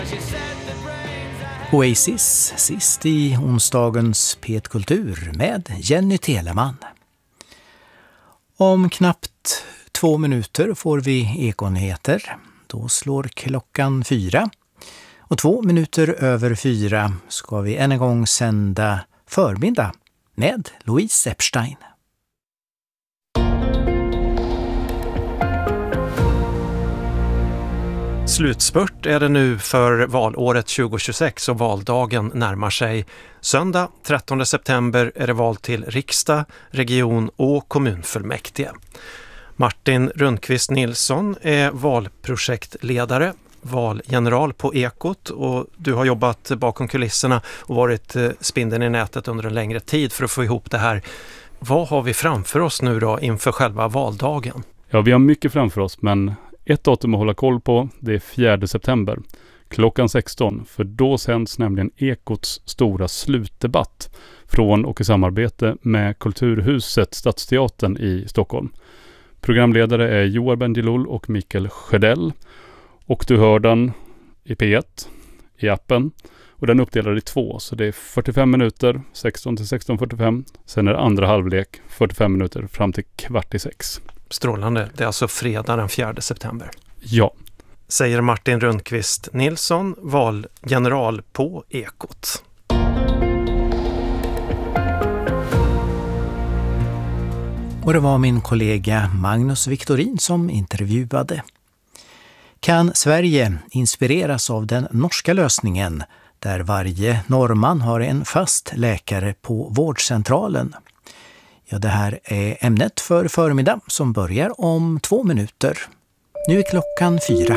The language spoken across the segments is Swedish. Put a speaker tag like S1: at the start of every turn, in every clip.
S1: Oasis sist i onsdagens P1 Kultur med Jenny Telemann. Om knappt 2 minuter får vi Ekonyheter. Då slår klockan 4. Och 2 minuter över 4 ska vi än en gång sända Förmiddag med Louise Epstein.
S2: Slutspurt är det nu för valåret 2026 och valdagen närmar sig. Söndag 13 september är det val till riksdag, region och kommunfullmäktige. Martin Rundqvist Nilsson är valprojektledare, valgeneral på Ekot, och du har jobbat bakom kulisserna och varit spindeln i nätet under en längre tid för att få ihop det här. Vad har vi framför oss nu då inför själva valdagen?
S3: Ja, vi har mycket framför oss, men ett datum att hålla koll på, det är 4 september, klockan 16, för då sänds nämligen Ekots stora slutdebatt från och i samarbete med Kulturhuset Stadsteatern i Stockholm. Programledare är Joar Bendjelloul och Mikael Sjödell, och du hör den i P1, i appen, och den uppdelar i 2, så det är 45 minuter, 16 till 16:45, sen är det andra halvlek, 45 minuter fram till 5:15.
S2: Strålande, det är alltså fredag den 4 september.
S3: Ja.
S2: Säger Martin Rundqvist Nilsson, valgeneral på Ekot.
S1: Och det var min kollega Magnus Victorin som intervjuade. Kan Sverige inspireras av den norska lösningen där varje norrman har en fast läkare på vårdcentralen? Ja, det här är ämnet för förmiddag som börjar om 2 minuter. Nu är klockan 4.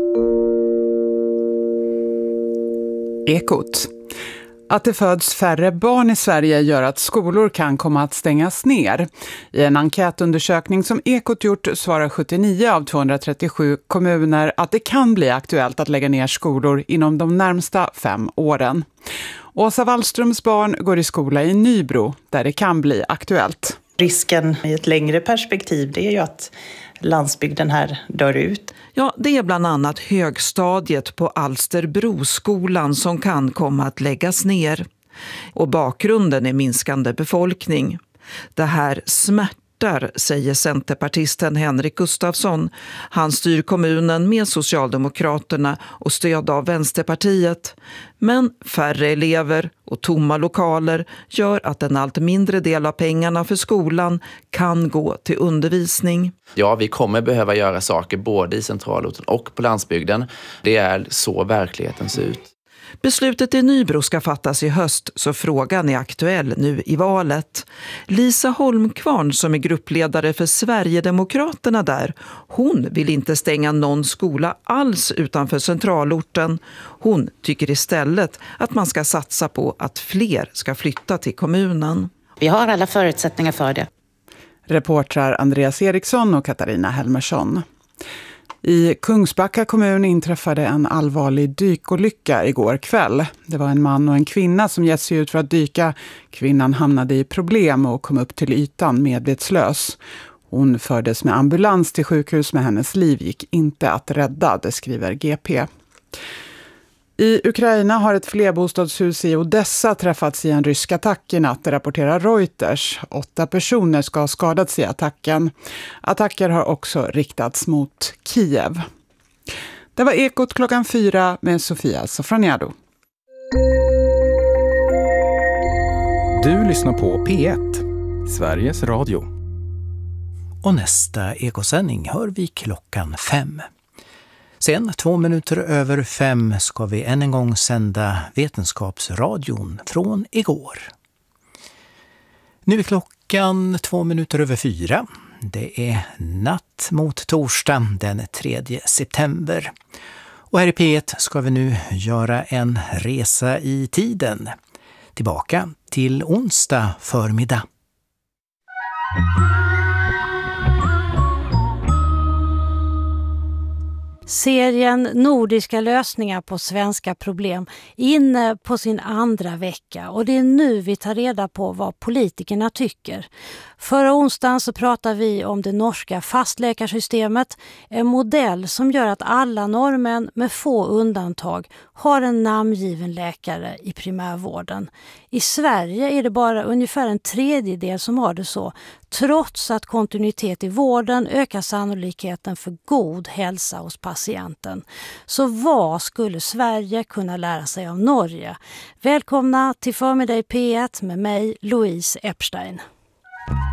S4: Ekot. Att det föds färre barn i Sverige gör att skolor kan komma att stängas ner. I en enkätundersökning som Ekot gjort svarar 79 av 237 kommuner att det kan bli aktuellt att lägga ner skolor inom de närmsta 5 åren. Åsa Wallströms barn går i skola i Nybro där det kan bli aktuellt.
S5: Risken i ett längre perspektiv, det är ju att landsbygden här dör ut.
S6: Ja, det är bland annat högstadiet på Alsterbroskolan som kan komma att läggas ner. Och bakgrunden är minskande befolkning. Det här smärtar, säger centerpartisten Henrik Gustafsson. Han styr kommunen med Socialdemokraterna och stöd av Vänsterpartiet. Men färre elever och tomma lokaler gör att en allt mindre del av pengarna för skolan kan gå till undervisning.
S7: Ja, vi kommer behöva göra saker både i centralorten och på landsbygden. Det är så verkligheten ser ut.
S6: Beslutet i Nybro ska fattas i höst, så frågan är aktuell nu i valet. Lisa Holmkvarn, som är gruppledare för Sverigedemokraterna där, hon vill inte stänga någon skola alls utanför centralorten. Hon tycker istället att man ska satsa på att fler ska flytta till kommunen.
S5: Vi har alla förutsättningar för det.
S4: Reportrar Andreas Eriksson och Katarina Helmersson. I Kungsbacka kommun inträffade en allvarlig dykolycka igår kväll. Det var en man och en kvinna som gett sig ut för att dyka. Kvinnan hamnade i problem och kom upp till ytan medvetslös. Hon fördes med ambulans till sjukhus, men hennes liv gick inte att rädda, det skriver GP. I Ukraina har ett flerbostadshus i Odessa träffats i en rysk attack i natt, rapporterar Reuters. 8 personer ska ha skadats i attacken. Attacker har också riktats mot Kiev. Det var Ekot klockan 4 med Sofia Sofraniado.
S8: Du lyssnar på P1, Sveriges Radio.
S1: Och nästa ekosändning hör vi klockan 5. Sen 2 minuter över 5 ska vi än en gång sända Vetenskapsradion från igår. Nu är klockan 2 minuter över 4. Det är natt mot torsdag den 3 september. Och här i P1 ska vi nu göra en resa i tiden. Tillbaka till onsdag förmiddag.
S9: Serien Nordiska lösningar på svenska problem inne på sin andra vecka, och det är nu vi tar reda på vad politikerna tycker. Förra onsdagen så pratade vi om det norska fastläkarsystemet, en modell som gör att alla norrmän med få undantag har en namngiven läkare i primärvården. I Sverige är det bara ungefär en tredjedel som har det så. Trots att kontinuitet i vården ökar sannolikheten för god hälsa hos patienten. Så vad skulle Sverige kunna lära sig av Norge? Välkomna till Förmiddag i P1 med mig, Louise Epstein.